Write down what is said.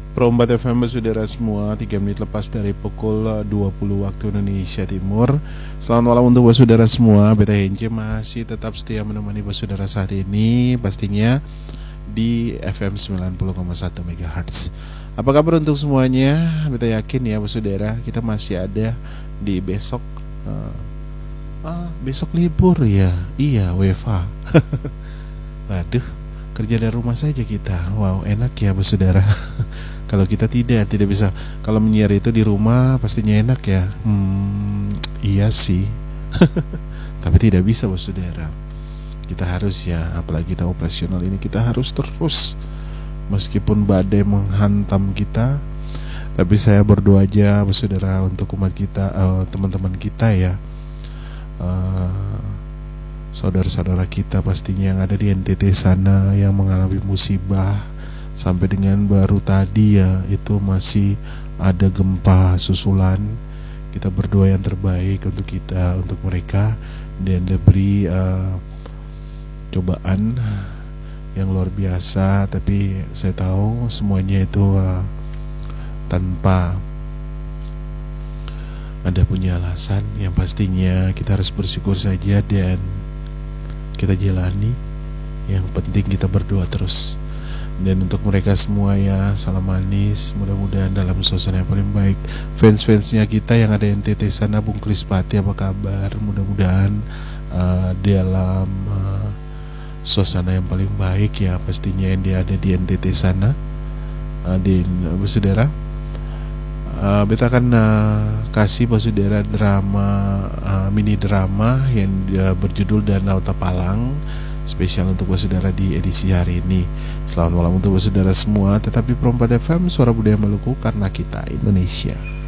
Perombat FM saudara semua, 3 menit lepas dari pukul 20 waktu Indonesia Timur. Selamat malam untuk saudara semua. Beta Hence masih tetap setia menemani saudara saat ini, pastinya di FM 90,1 MHz. Apa kabar untuk semuanya? Beta yakin ya saudara, kita masih ada di besok. Besok libur ya. Iya, WFH. Waduh, kerja dari rumah saja kita. Wow, enak ya saudara. Kalau kita tidak bisa. Kalau menyiar itu di rumah pastinya enak ya. Iya sih. Tapi tidak bisa saudara. Kita harus ya, apalagi kita operasional ini, kita harus terus meskipun badai menghantam kita. Tapi saya berdoa aja saudara untuk umat kita, teman-teman kita ya, saudara-saudara kita pastinya yang ada di NTT sana yang mengalami musibah. Sampai dengan baru tadi ya, itu masih ada gempa susulan. Kita berdoa yang terbaik untuk kita, untuk mereka, dan diberi cobaan yang luar biasa. Tapi saya tahu semuanya itu tanpa ada punya alasan. Yang pastinya kita harus bersyukur saja dan kita jalani. Yang penting kita berdoa terus. Dan untuk mereka semua ya, salam manis, mudah-mudahan dalam suasana yang paling baik. Fans-fansnya kita yang ada NTT sana, Bung Krispati apa kabar? Mudah-mudahan dalam suasana yang paling baik ya, pastinya yang dia ada di NTT sana. Di saudara, beta akan kasih saudara drama, mini drama yang berjudul Danau Tapalang, spesial untuk saudara di edisi hari ini. Selamat malam untuk saudara semua. Tetap di Perompak FM, suara budaya Maluku, karena kita Indonesia.